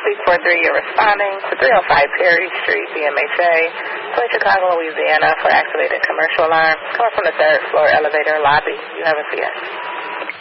Speak 43, you're responding to 305 Perry Street, BMHA, Point Chicago, Louisiana, for activated commercial alarm coming from the third floor elevator lobby. You have a CS.